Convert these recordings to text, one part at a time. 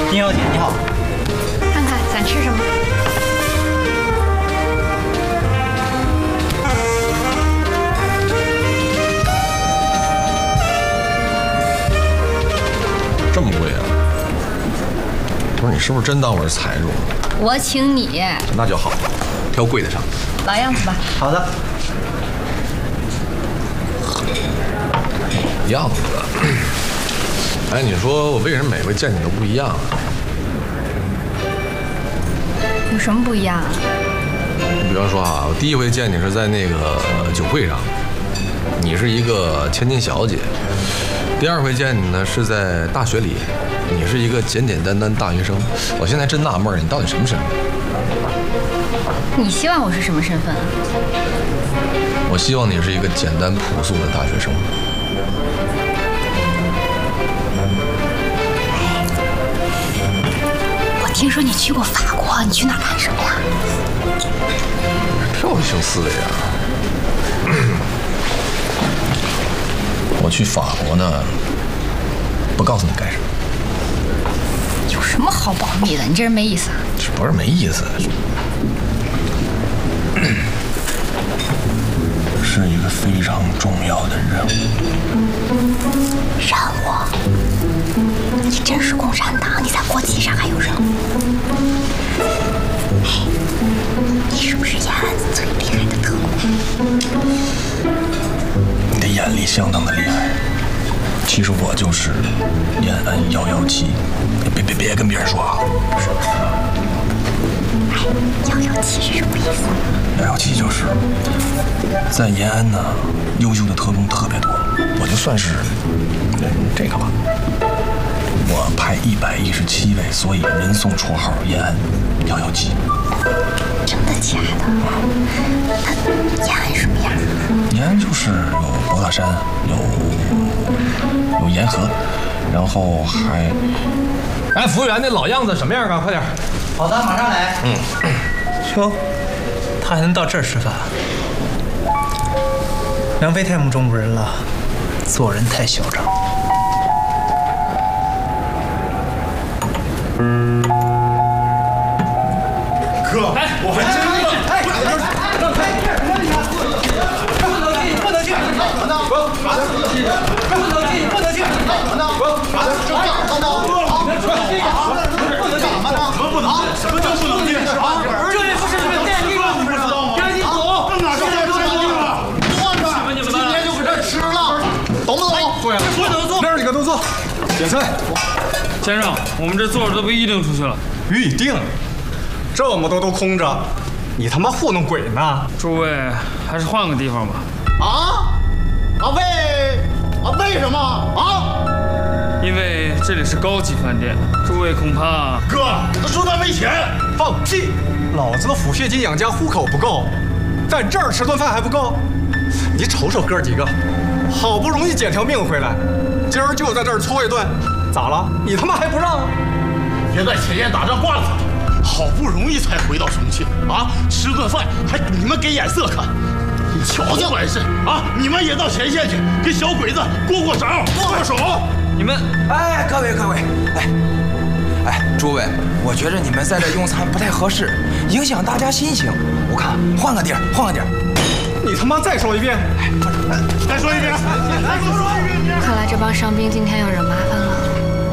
丁小姐你好， 看看想吃什么？ 这么贵啊？不是你是不是真当我是财主？ 我请你。 那就好，挑贵的上。 老样子吧。 好的。 样子。哎，你说我为什么每回见你都不一样啊？ 有什么不一样啊？ 你比方说啊，我第一回见你是在那个酒会上，你是一个千金小姐；第二回见你呢是在大学里，你是一个简简单单大学生。我现在真纳闷，你到底什么身份？ 你希望我是什么身份啊？ 我希望你是一个简单朴素的大学生。 我听说你去过法国，你去那干什么呀？ 这有性思维啊！我去法国呢，不告诉你干什么。 有什么好保密的？你这人没意思啊！ 这不是没意思，是一个非常重要的任务。 任务？你真是共产党？你在国际上还有任务？你是不是延安最厉害的特工？ 你的眼力相当的厉害。其实我就是延安117，别跟别人说啊。 117是什么意思 ？117就是在延安呢，优秀的特工特别多，我就算是这个吧。我派117位，所以人送绰号延安117。 真的假的？那延安什么样？ 延安就是有博大山，有沿河，然后还……哎，服务员，那老样子什么样啊？快点！ 好的，马上来。 哟，他还能到这儿吃饭？梁飞太目中无人了，做人太嚣张。 哥，哎，我还真的，哎，让开！不能进，不能进！不能进！什么叫不能进？这也不是你们电力了，你不知道吗？赶紧走！哪是电力了？坐着，今天就搁这吃了，懂不懂？不能坐。 那几个都坐，点菜。 先生，我们这坐着都被预定出去了。 预定？这么多都空着，你他妈糊弄鬼呢？ 诸位，还是换个地方吧。 为什么啊？ 因为这里是高级饭店，诸位恐怕…… 哥，他说他没钱。 放屁！老子的抚恤金养家糊口不够，在这儿吃顿饭还不够？你瞅瞅哥几个，好不容易捡条命回来，今儿就在这儿搓一顿，咋了？你他妈还不让？ 别在前线打仗挂了他，好不容易才回到重庆啊，吃顿饭还你们给眼色看。你瞧瞧完事啊！你们也到前线去，跟小鬼子过手，握手。 你们， 哎，各位，诸位，我觉着你们在这用餐不太合适，影响大家心情。我看换个地儿。 你他妈再说一遍！ 再说一遍！ 看来这帮伤兵今天要惹麻烦了。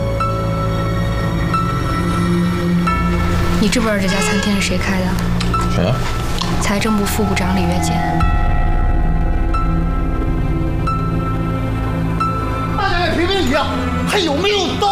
你知不知道这家餐厅是谁开的？ 谁呀？ 财政部副部长李月坚。 大家也评评理啊，还有没有道